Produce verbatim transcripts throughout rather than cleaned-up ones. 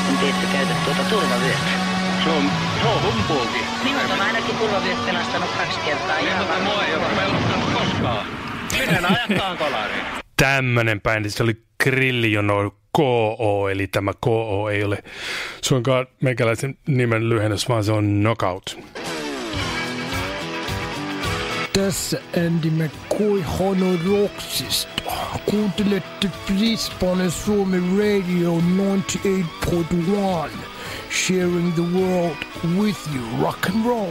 kun te ette käytä tuota turvavyötä. Se on, se on humpuukin. Minut on ainakin turvavyöt pelastanut kaksi kertaa. Ei, mutta mua ei ole pelastanut koskaan. Miten ajataan kolariin? Tämmönen bändi, se oli Griljono K O, eli tämä K O ei ole suinkaan meikäläisen nimen lyhennys, vaan se on Knockout. Tässä Andy McCoy Honoroksista. Kuuntelette Brisbane Suomi Radio ninety-eight point one. Sharing the world with you, rock and roll.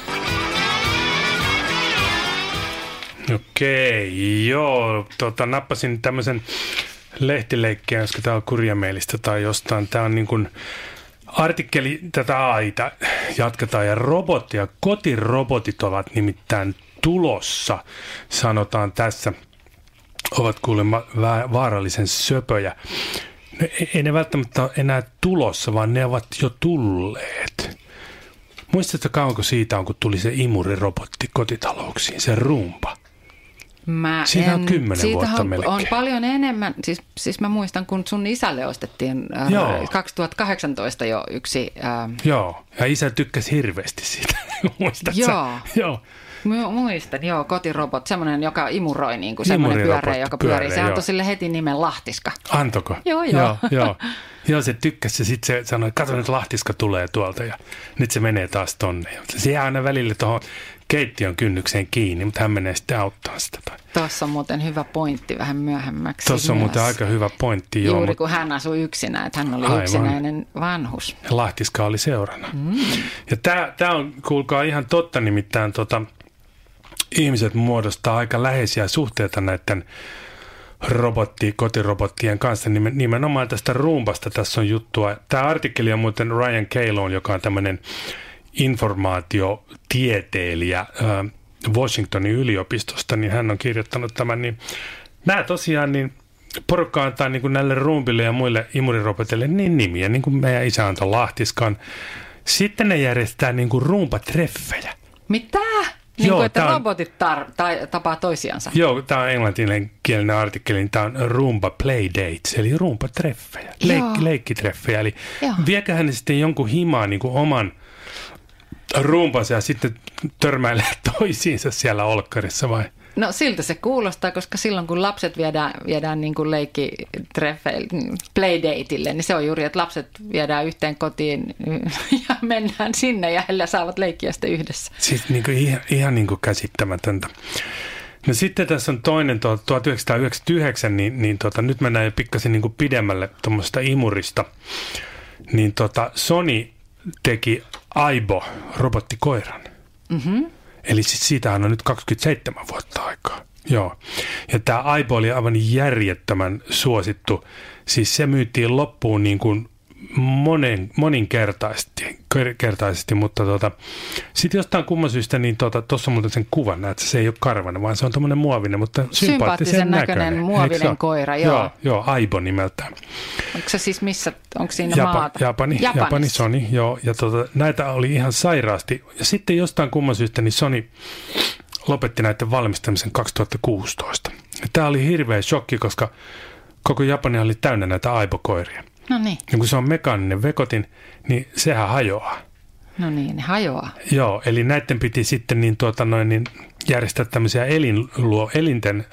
Okei, joo, tota, nappasin tämmöisen lehtileikkeen, koska tää on Kurjameilistä tai jostain. Tää on niin kuin artikkeli tätä aita jatketaan ja robotti ja kotirobotit ovat nimittäin tulossa, sanotaan tässä, ovat kuulemma vaarallisen söpöjä. No, ei ne välttämättä ole enää tulossa, vaan ne ovat jo tulleet. Muistatko kauanko siitä on, kun tuli se imurirobotti kotitalouksiin, se Roomba? Mä Siitä en, on kymmenen vuotta on, melkein. on paljon enemmän, siis, siis mä muistan, kun sun isälle ostettiin äh, kaksituhattakahdeksantoista jo yksi. Äh, Joo, ja isä tykkäsi hirveästi siitä, muistatko? Joo. Joo. Muistan, joo, kotirobot, semmoinen, joka imuroi, niin kuin semmoinen pyöreä, joka pyörii. pyörii. Se antoi sille heti nimen Lahtiska. Antoko? Joo, joo. Joo, joo. joo se tykkäsi ja sitten se sanoi, että kato nyt Lahtiska tulee tuolta ja nyt se menee taas tonne. Se jää aina välillä tuohon keittiön kynnykseen kiinni, mutta hän menee sitten auttaa sitä. Tuossa on muuten hyvä pointti vähän myöhemmäksi. Tuossa on myös. muuten aika hyvä pointti. Joo, Juuri mutta kun hän asui yksinään, että hän oli aivan. yksinäinen vanhus. Ja Lahtiska oli seurana. Mm. Ja tämä on, kuulkaa, ihan totta, nimittäin tota, ihmiset muodostaa aika läheisiä suhteita näiden robotti, kotirobottien kanssa. Nimenomaan tästä Roombasta tässä on juttua. Tämä artikkeli on muuten Ryan Caloon, joka on tämmöinen informaatiotieteilijä Washingtonin yliopistosta, niin hän on kirjoittanut tämän. Niin nämä tosiaan, niin porukka antaa niin kuin näille Roombille ja muille imuriroboteille niin nimiä, niin kuin meidän isä antoi Lahtiskan. Sitten ne järjestää niin kuin Roomba-treffejä. Mitä? Niin Joo, kuin, että on, robotit tar- tai, tapaa toisiansa. Joo, tämä on englanninkielinen artikkeli, tämä on Roomba Playdates, eli Roomba-treffejä, Leik- leikkitreffejä. Eli Joo. vieköhän ne sitten jonkun himaan niin kuin oman Roombansa ja sitten törmäilee toisiinsa siellä olkkarissa vai? No siltä se kuulostaa, koska silloin kun lapset viedään, viedään niin kuin leikkitreffeille, playdateille, niin se on juuri, että lapset viedään yhteen kotiin ja mennään sinne ja heillä saavat leikkiä sitten yhdessä. Siis niin kuin ihan, ihan niin kuin käsittämätöntä. No sitten tässä on toinen tuhatyhdeksänsataayhdeksänkymmentäyhdeksän, niin, niin tota, nyt mennään jo pikkasen niin kuin pidemmälle tuommoista imurista. Niin tota, Sony teki Aibo robottikoiran. Mm-hmm. Eli siis siitähän on nyt kaksikymmentäseitsemän vuotta aikaa. Joo. Ja tämä Aibo oli aivan järjettömän suosittu. Siis se myytiin loppuun niin kuin monen, moninkertaisesti, kertaisesti, mutta tota, sitten jostain kumman syystä, niin tuossa tota, on muuten sen kuvan, näet, se ei ole karvainen, vaan se on tommoinen muovinen, mutta sympaattisen, sympaattisen näköinen. näköinen muovinen koira, joo. Joo, joo, Aibo nimeltään. Onko se siis missä, onko siinä Japa, maata? Japani, Japani, Sony, joo, ja tota, näitä oli ihan sairaasti. Ja sitten jostain kumman syystä, niin Sony lopetti näiden valmistamisen kaksituhattakuusitoista. Ja tämä oli hirveä shokki, koska koko Japani oli täynnä näitä Aibo-koiria. No niin. Ja kun se on mekaaninen vekotin, niin sehän hajoaa. No niin, ne hajoaa. Joo, eli näiden piti sitten niin, tuota, noin, niin järjestää tämmöisiä elinluo, elinten,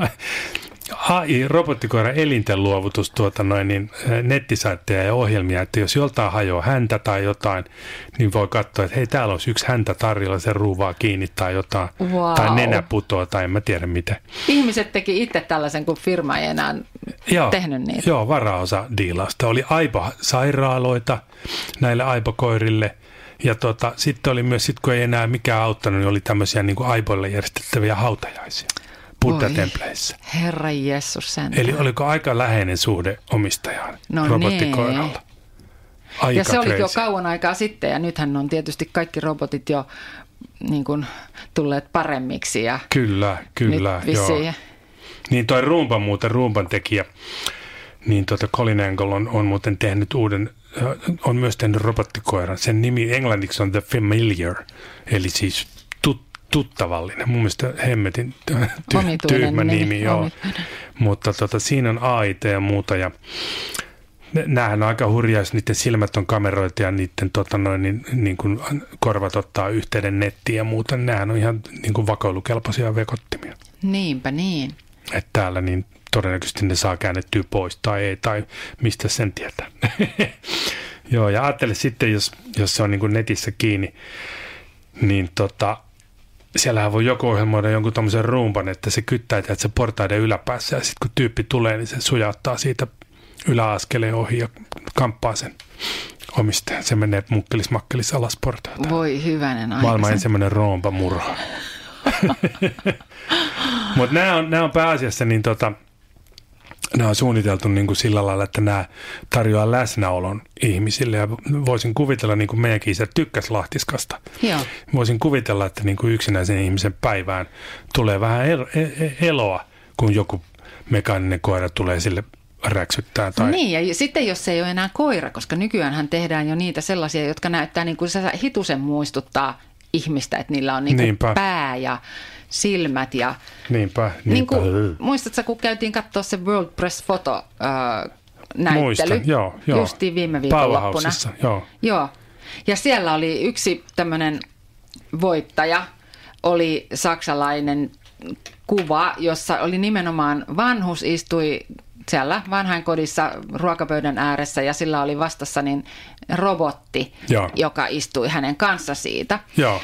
A I-robottikoiran elinten luovutus tuota, noin, niin, nettisaitteja ja ohjelmia, että jos joltain hajoaa häntä tai jotain, niin voi katsoa, että hei, täällä olisi yksi häntä tarjolla, se ruuvaa kiinni tai jotain, wow. tai nenä putoaa tai en mä tiedä mitä. Ihmiset teki itse tällaisen, kun firma ei enää joo, tehnyt niitä. Joo, varaosa diilausta. Oli Aibo-sairaaloita näille Aibo-koirille. Ja tota, sitten oli myös, sit kun ei enää mikään auttanut, niin oli tämmöisiä niin kuin Aiboille järjestettäviä hautajaisia Buddha-templeissä. Herra Jeesus sentään. Eli oliko aika läheinen suhde omistajaan no robottikoiralla? Aika ja se oli crazy. jo kauan aikaa sitten ja nythän on tietysti kaikki robotit jo niin kuin tulleet paremmiksi. Ja kyllä, kyllä. Joo. Niin toi Roomba muuten, Roomban tekijä, niin tota Colin Angle on, on muuten tehnyt uuden, on myös tehnyt robottikoiran. Sen nimi englanniksi on The Familiar, eli siis tut, tuttavallinen. Mun mielestä hemmetin ty- tyhmä nimi, joo. Mutta tota, siinä on A I T ja muuta ja näähän on aika hurjaa, jos niiden silmät on kameroita ja niiden tota noin, niin, niin kuin korvat ottaa yhteyden nettiin ja muuta. Näähän on ihan niin kuin vakoilukelpoisia vekottimia. Niinpä niin. Että täällä niin todennäköisesti ne saa käännettyä pois tai ei, tai mistä sen tietää. Joo, ja ajattele sitten, jos, jos se on niin kuin netissä kiinni, niin tota, siellähän voi joku ohjelmoida jonkun tommosen rumpan, että se kyttää, että se portaiden yläpäässä, ja sitten kun tyyppi tulee, niin se sujauttaa siitä yläaskeleen ohi ja kamppaa sen omistajan. Se menee munkkelis-makkelis alas portaita. Voi hyvänen aika. Maailman ensimmäinen roompa-murha. Mutta nämä on, nämä on pääasiassa niin tota, nämä on suunniteltu niin kuin sillä lailla, että nämä tarjoaa läsnäolon ihmisille ja voisin kuvitella, niin kuin meidänkin isä tykkäsi Lahtiskasta. Joo. Voisin kuvitella, että niin kuin yksinäisen ihmisen päivään tulee vähän eloa, kun joku mekaaninen koira tulee sille räksyttää. Tai... Niin, ja sitten jos se ei ole enää koira, koska nykyäänhän tehdään jo niitä sellaisia, jotka näyttää niin kuin se hitusen muistuttaa ihmistä, että niillä on niin kuin pää ja silmät. Ja niinpä, niinpä. Niin kuin, muistatko, kun käytiin katsoa se World Press Photo äh, näyttely? Muistan, joo, joo. Justiin viime viikonloppuna. joo. Joo. Ja siellä oli yksi tämmöinen voittaja, oli saksalainen kuva, jossa oli nimenomaan vanhus istui siellä vanhainkodissa ruokapöydän ääressä ja sillä oli vastassa niin robotti, Joo. joka istui hänen kanssa siitä. Joo.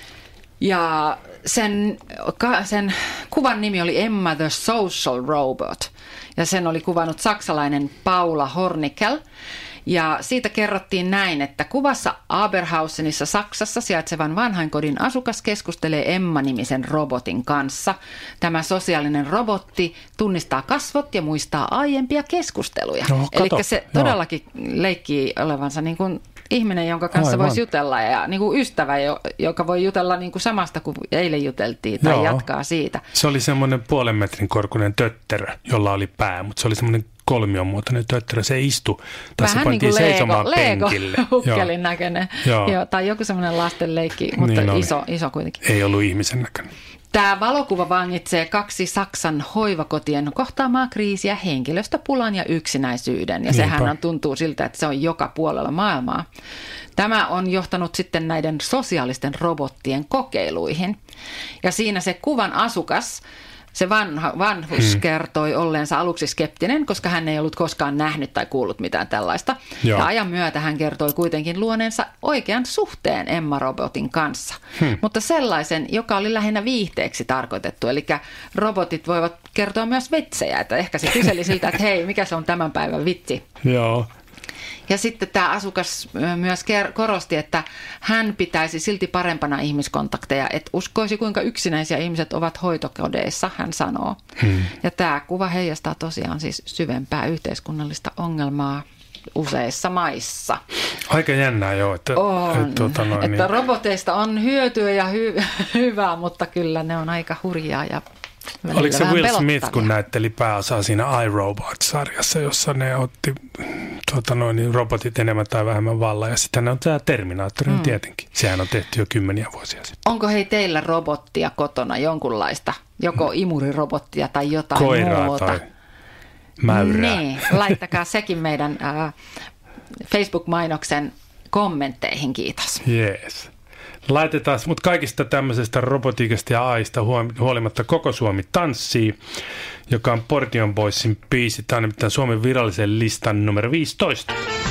Ja sen, sen kuvan nimi oli Emma the Social Robot ja sen oli kuvannut saksalainen Paula Hornickel. Ja siitä kerrottiin näin, että kuvassa Aberhausenissa Saksassa sijaitsevan vanhainkodin asukas keskustelee Emma-nimisen robotin kanssa. Tämä sosiaalinen robotti tunnistaa kasvot ja muistaa aiempia keskusteluja. No, eli se todellakin joo. leikkii olevansa niin kuin ihminen, jonka kanssa Aivan. voisi jutella ja niin kuin ystävä, joka voi jutella niin kuin samasta kuin eilen juteltiin tai joo. jatkaa siitä. Se oli semmoinen puolen metrin korkuinen tötterö, jolla oli pää, mutta se oli semmoinen kolmion muotoinen tötterö. Se istui, tai se pantiin niin seisomaan Lego, penkille. Hukkelin näköinen. Joo. Joo, tai joku semmoinen lastenleikki, mutta niin iso, iso kuitenkin. Ei ollut ihmisen näköinen. Tämä valokuva vangitsee kaksi Saksan hoivakotien kohtaamaa kriisiä, henkilöstöpulan ja yksinäisyyden. Ja Niinpä. sehän on, tuntuu siltä, että se on joka puolella maailmaa. Tämä on johtanut sitten näiden sosiaalisten robottien kokeiluihin. Ja siinä se kuvan asukas, se vanha, vanhus hmm. kertoi olleensa aluksi skeptinen, koska hän ei ollut koskaan nähnyt tai kuullut mitään tällaista. Joo. Ja ajan myötä hän kertoi kuitenkin luoneensa oikean suhteen Emma-robotin kanssa. Hmm. Mutta sellaisen, joka oli lähinnä viihteeksi tarkoitettu. Eli robotit voivat kertoa myös vitsejä. Että ehkä se kyseli siltä, että hei, mikä se on tämän päivän vitsi? Joo. Ja sitten tämä asukas myös korosti, että hän pitäisi silti parempana ihmiskontakteja, että uskoisi kuinka yksinäisiä ihmiset ovat hoitokodeissa, hän sanoo. Hmm. Ja tämä kuva heijastaa tosiaan siis syvempää yhteiskunnallista ongelmaa useissa maissa. Aika jännää joo. Että, on, että, tuota noin, että niin. roboteista on hyötyä ja hy- hyvää, mutta kyllä ne on aika hurjaa ja oliko se Will pelottavia. Smith, kun näytteli pääosaa siinä iRobot-sarjassa, jossa ne otti tuota noin, robotit enemmän tai vähemmän vallan. Ja sitten ne on tämä Terminaattori mm. tietenkin. Sehän on tehty jo kymmeniä vuosia sitten. Onko hei teillä robottia kotona jonkunlaista? Joko imurirobottia tai jotain Koiraa muuta? tai mäyrää. Niin, laittakaa sekin meidän äh, Facebook-mainoksen kommentteihin, kiitos. Jees. Laitetaan, mutta kaikista tämmöisestä robotiikasta ja aista huolimatta koko Suomi tanssii, joka on Portion Boysin biisi. Tämä on nimittäin Suomen virallisen listan numero viisitoista.